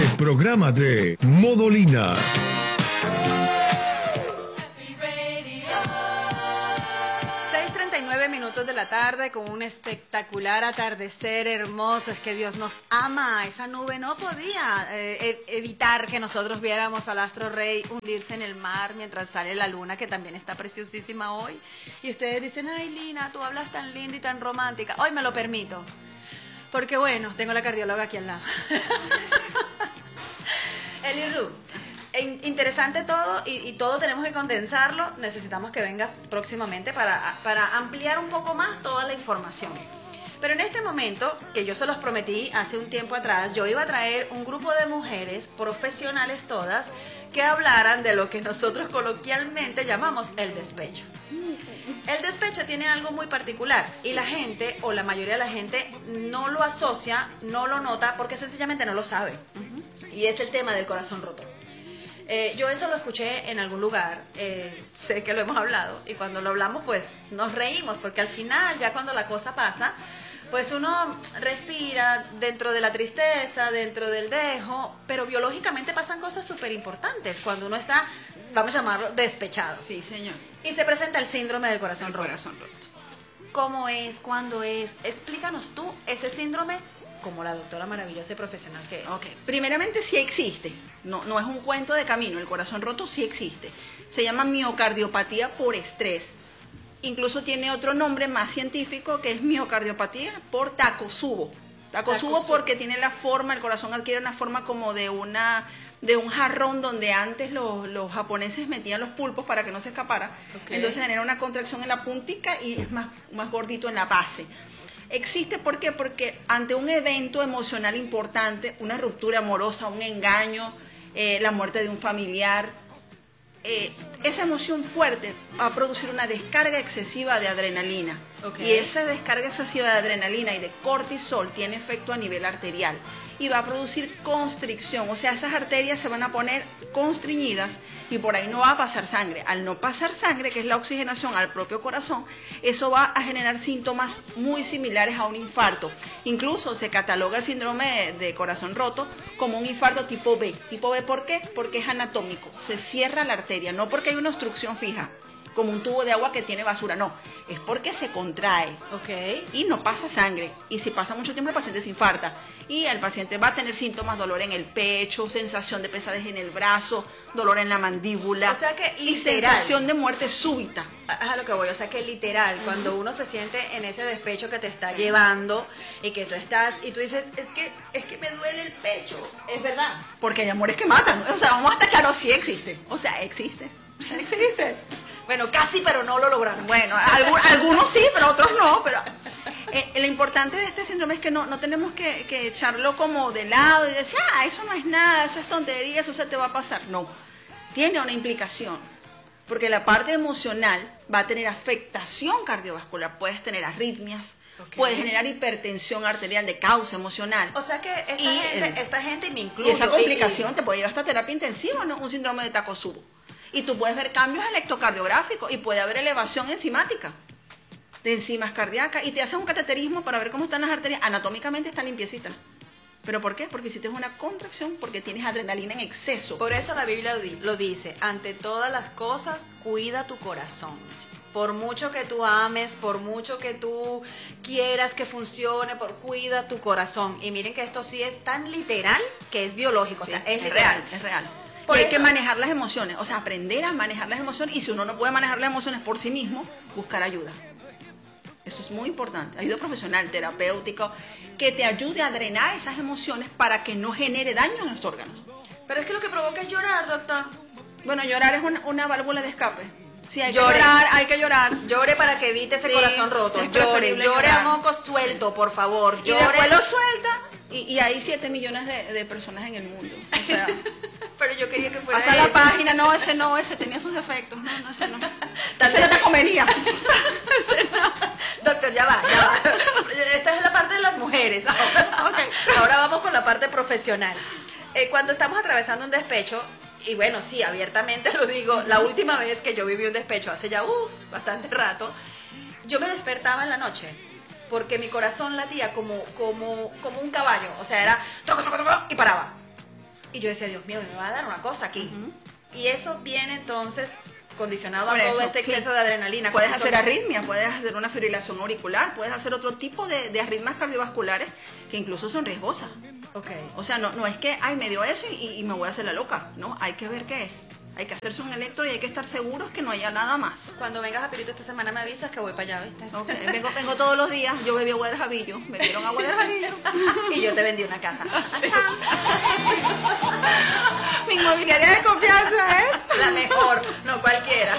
programa de Modolina. 6:39 de la tarde con un espectacular atardecer hermoso. Es que Dios nos ama. Esa nube no podía evitar que nosotros viéramos al astro rey hundirse en el mar mientras sale la luna, que también está preciosísima hoy. Y ustedes dicen, ay Lina, tú hablas tan linda y tan romántica. Hoy me lo permito. Porque bueno, tengo la cardióloga aquí al lado. Eli Ru, interesante todo y todo tenemos que condensarlo. Necesitamos que vengas próximamente para ampliar un poco más toda la información. Pero en este momento, que yo se los prometí hace un tiempo atrás, yo iba a traer un grupo de mujeres profesionales todas que hablaran de lo que nosotros coloquialmente llamamos el despecho. El despecho tiene algo muy particular y la gente, o la mayoría de la gente, no lo asocia, no lo nota porque sencillamente no lo sabe. Y es el tema del corazón roto. Yo eso lo escuché en algún lugar, sé que lo hemos hablado y cuando lo hablamos pues nos reímos porque al final ya cuando la cosa pasa pues uno respira dentro de la tristeza, dentro del dejo, pero biológicamente pasan cosas súper importantes cuando uno está, vamos a llamarlo, despechado. Sí, señor. Y se presenta el síndrome del corazón roto. Corazón roto. ¿Cómo es? ¿Cuándo es? Explícanos tú ese síndrome como la doctora maravillosa y profesional que es. Ok, primeramente sí existe, no es un cuento de camino, el corazón roto sí existe. Se llama miocardiopatía por estrés. Incluso tiene otro nombre más científico que es miocardiopatía por Takotsubo. Takotsubo porque tiene la forma, el corazón adquiere una forma como de un jarrón donde antes los japoneses metían los pulpos para que no se escapara. Okay. Entonces genera una contracción en la puntica y es más gordito en la base. Existe, ¿por qué? Porque ante un evento emocional importante, una ruptura amorosa, un engaño, la muerte de un familiar, esa emoción fuerte va a producir una descarga excesiva de adrenalina. Okay. Y esa descarga excesiva de adrenalina y de cortisol tiene efecto a nivel arterial y va a producir constricción, o sea, esas arterias se van a poner constriñidas y por ahí no va a pasar sangre. Al no pasar sangre, que es la oxigenación al propio corazón, eso va a generar síntomas muy similares a un infarto. Incluso se cataloga el síndrome de corazón roto como un infarto tipo B. ¿Tipo B por qué? Porque es anatómico, se cierra la arteria, no porque hay una obstrucción fija, como un tubo de agua que tiene basura, no, es porque se contrae, okay, y no pasa sangre, y si pasa mucho tiempo el paciente se infarta, y el paciente va a tener síntomas, dolor en el pecho, sensación de pesadez en el brazo, dolor en la mandíbula, o sea que literal, y sensación de muerte súbita. Es a lo que voy, o sea que literal, cuando uno se siente en ese despecho que te está llevando y que tú estás, y tú dices, es que me duele el pecho, es verdad. Porque hay amores que matan, o sea, vamos a estar claros, sí existe, o sea, existe. Bueno, casi, pero no lo lograron. Bueno, algunos sí, pero otros no. Pero lo importante de este síndrome es que no tenemos que echarlo como de lado y decir, eso no es nada, eso es tontería, eso se te va a pasar. No, tiene una implicación, porque la parte emocional va a tener afectación cardiovascular, puedes tener arritmias, okay, puedes generar hipertensión arterial de causa emocional. O sea que esta gente me incluye. Y esa complicación te puede llevar hasta terapia intensiva, ¿no? Un síndrome de Takotsubo. Y tú puedes ver cambios electrocardiográficos y puede haber elevación enzimática de enzimas cardíacas y te hacen un cateterismo para ver cómo están las arterias. Anatómicamente están limpiecitas. ¿Pero por qué? Porque hiciste una contracción, porque tienes adrenalina en exceso. Por eso la Biblia lo dice, ante todas las cosas, cuida tu corazón. Por mucho que tú ames, por mucho que tú quieras que funcione, cuida tu corazón. Y miren que esto sí es tan literal que es biológico, o sea, es literal. Es real. Y hay que manejar las emociones, o sea, aprender a manejar las emociones, y si uno no puede manejar las emociones por sí mismo, buscar ayuda. Eso es muy importante, ayuda profesional, terapéutico, que te ayude a drenar esas emociones para que no genere daño en los órganos. Pero es que lo que provoca es llorar, doctor. Bueno, llorar es una válvula de escape. Sí, hay que llorar, hay que llorar. Llore para que evite ese corazón roto. Llore a moco suelto, por favor. Llore. Y después lo suelta, y hay 7 millones de personas en el mundo. O sea, pero yo quería que fuera pasa la página, ese tenía sus defectos, ese no. Ese no te comería. Doctor, ya va. Esta es la parte de las mujeres. Ahora vamos con la parte profesional. Cuando estamos atravesando un despecho, y bueno, sí, abiertamente lo digo, la última vez que yo viví un despecho, hace ya bastante rato, yo me despertaba en la noche, porque mi corazón latía como un caballo, o sea, era y paraba. Y yo decía, Dios mío, me va a dar una cosa aquí. Y eso viene entonces condicionado Por a todo eso, este exceso sí. de adrenalina. Puedes cortisol. hacer arritmia, puedes hacer una fibrilación auricular, puedes hacer otro tipo de arritmias cardiovasculares que incluso son riesgosas. Ok. O sea, no es que, ay, me dio eso y me voy a hacer la loca. No, hay que ver qué es. Hay que hacerse un electro y hay que estar seguros que no haya nada más. Cuando vengas a Pirito esta semana me avisas que voy para allá, ¿viste? Okay. Vengo todos los días, yo bebí agua del Javillo, me dieron agua del Javillo. Y yo te vendí una casa. Mi inmobiliaria de confianza es La mejor, no cualquiera.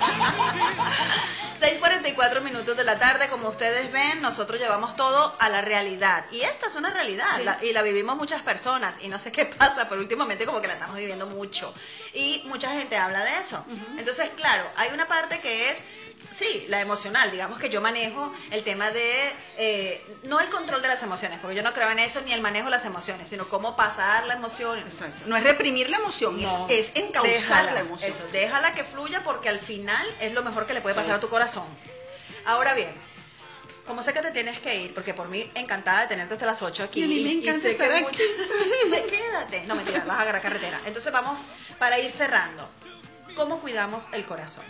6:44 minutos de la tarde, como ustedes ven, nosotros llevamos todo a la realidad. Y esta es una realidad, Sí. y la vivimos muchas personas. Y no sé qué pasa, pero últimamente como que la estamos viviendo mucho. Y mucha gente habla de eso. Entonces, claro, hay una parte que es, sí, la emocional. Digamos que yo manejo el tema de, no el control de las emociones, porque yo no creo en eso, ni el manejo de las emociones, sino cómo pasar la emoción. Exacto. No es reprimir la emoción, No, es encauzar déjala, la emoción. Eso, déjala que fluya porque al final es lo mejor que le puede pasar a tu corazón. Ahora bien, como sé que te tienes que ir, porque por mí encantada de tenerte hasta las 8 aquí. Y a mí me encanta sé estar que aquí. Quédate. No, mentira, vas a agarrar carretera. Entonces vamos, para ir cerrando, ¿cómo cuidamos el corazón?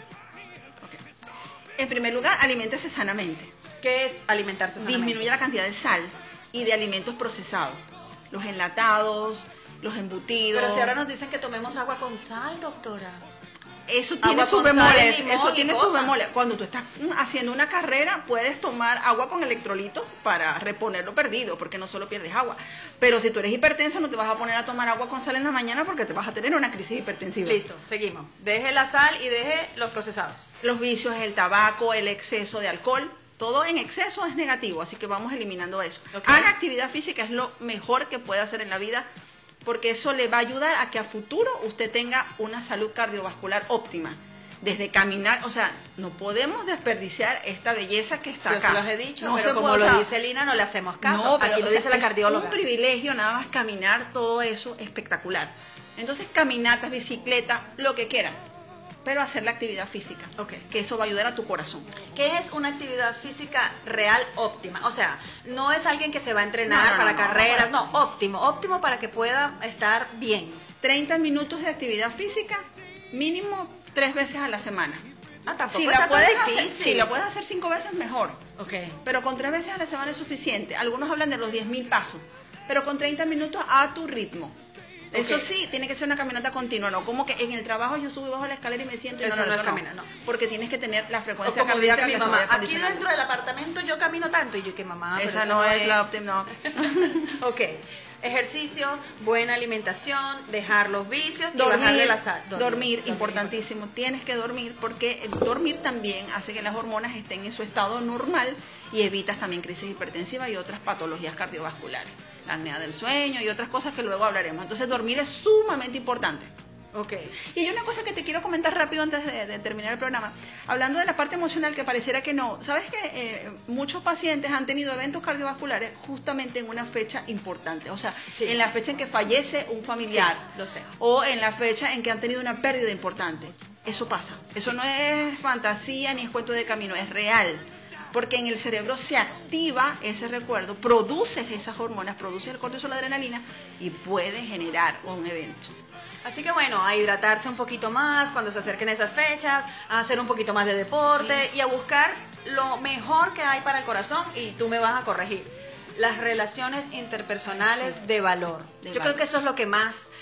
En primer lugar, aliméntese sanamente. ¿Qué es alimentarse sanamente? Disminuye la cantidad de sal y de alimentos procesados. Los enlatados, los embutidos. Pero si ahora nos dicen que tomemos agua con sal, doctora. Eso tiene Agua sus con sal, bemoles, limón eso y tiene sus cosas. bemoles. Cuando tú estás haciendo una carrera, puedes tomar agua con electrolitos para reponer lo perdido, porque no solo pierdes agua. Pero si tú eres hipertensa, no te vas a poner a tomar agua con sal en la mañana porque te vas a tener una crisis hipertensiva. Listo, seguimos. Deje la sal y deje los procesados. Los vicios, el tabaco, el exceso de alcohol, todo en exceso es negativo, así que vamos eliminando eso. Ok. Haga actividad física, es lo mejor que puede hacer en la vida, porque eso le va a ayudar a que a futuro usted tenga una salud cardiovascular óptima. Desde caminar, o sea, no podemos desperdiciar esta belleza que está Yo acá. se los he dicho, No pero se como puede, lo o sea, dice Lina, no le hacemos caso. no, pero, Aquí lo o sea, dice la cardióloga. Es un privilegio nada más caminar, todo eso espectacular. Entonces, caminatas, bicicleta, lo que quiera, pero hacer la actividad física, Ok. que eso va a ayudar a tu corazón. ¿Qué es una actividad física real óptima? O sea, no es alguien que se va a entrenar No, para no, carreras, no, óptimo para que pueda estar bien. 30 minutos de actividad física, mínimo 3 veces a la semana. Ah, tampoco Si está la, tan puedes hacer, difícil. si la puedes hacer 5 veces, mejor. Ok. Pero con 3 veces a la semana es suficiente. Algunos hablan de los 10.000 pasos, pero con 30 minutos a tu ritmo. Eso Ok. sí, tiene que ser una caminata continua, no como que en el trabajo yo subo y bajo la escalera y me siento y Eso no es caminar, no. Porque tienes que tener la O frecuencia como dice cardíaca mi que se mamá, vaya aquí condicionando. dentro del apartamento yo camino tanto. Y yo, que mamá, pero Esa eso no es la óptima, no. Ok. Ejercicio, buena alimentación, dejar los vicios y bajarle la sal. Dormir, importantísimo. Tienes que dormir porque el dormir también hace que las hormonas estén en su estado normal y evitas también crisis hipertensivas y otras patologías cardiovasculares, la apnea del sueño y otras cosas que luego hablaremos. Entonces dormir es sumamente importante. Ok. Y hay una cosa que te quiero comentar rápido antes de terminar el programa. Hablando de la parte emocional, que pareciera que no. ¿Sabes que muchos pacientes han tenido eventos cardiovasculares justamente en una fecha importante? O sea, Sí. en la fecha en que fallece un familiar. Sí, lo sé. O en la fecha en que han tenido una pérdida importante. Eso pasa. Eso no es fantasía ni es cuento de camino, es real. Porque en el cerebro se activa ese recuerdo, produces esas hormonas, produces el cortisol, la adrenalina y puede generar un evento. Así que bueno, a hidratarse un poquito más cuando se acerquen esas fechas, a hacer un poquito más de deporte y a buscar lo mejor que hay para el corazón, y tú me vas a corregir. Las relaciones interpersonales de valor. De Yo valor. creo que eso es lo que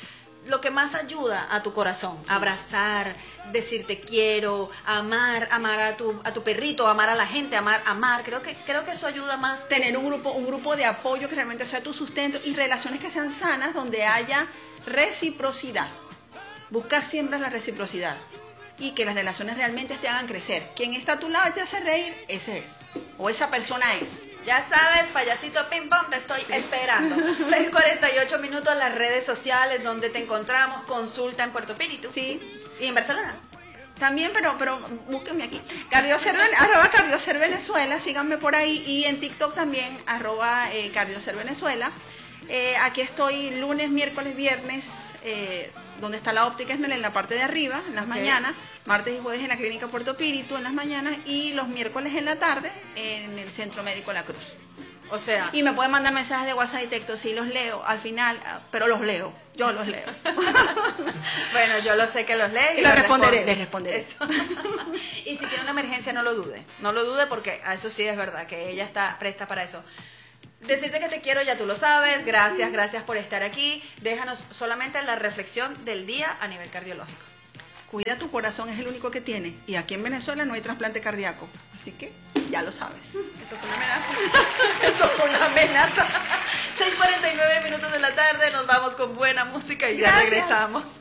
más ayuda a tu corazón. Abrazar, decir te quiero, amar a tu perrito, amar a la gente, amar. Creo que eso ayuda más. Tener un grupo de apoyo que realmente sea tu sustento y relaciones que sean sanas donde haya reciprocidad. Buscar siempre la reciprocidad y que las relaciones realmente te hagan crecer. Quien está a tu lado y te hace reír, ese es. O esa persona es. Ya sabes, payasito ping pong, te estoy esperando. 6:48 minutos, las redes sociales donde te encontramos, consulta en Puerto Espíritu. Sí. Y en Barcelona. También, pero búsquenme aquí. Arroba Cardiocer Venezuela, síganme por ahí. Y en TikTok también, arroba Cardiocer Venezuela. Aquí estoy lunes, miércoles, viernes, donde está la óptica Esnel, en la parte de arriba, en las mañanas. Martes y jueves en la clínica Puerto Espíritu en las mañanas. Y los miércoles en la tarde en el Centro Médico La Cruz. O sea, Y me pueden mandar mensajes de WhatsApp y texto, sí los leo al final, pero los leo, yo los leo. bueno, yo lo sé que los lees Y les responderé. Eso. Y si tiene una emergencia, no lo dude porque a eso sí es verdad, que ella está presta para eso. Decirte que te quiero, ya tú lo sabes, gracias por estar aquí. Déjanos solamente la reflexión del día a nivel cardiológico. Cuida tu corazón, es el único que tiene. Y aquí en Venezuela no hay trasplante cardíaco. Así que ya lo sabes. Eso fue una amenaza. Eso fue una amenaza. 6:49 minutos de la tarde, nos vamos con buena música y ya regresamos.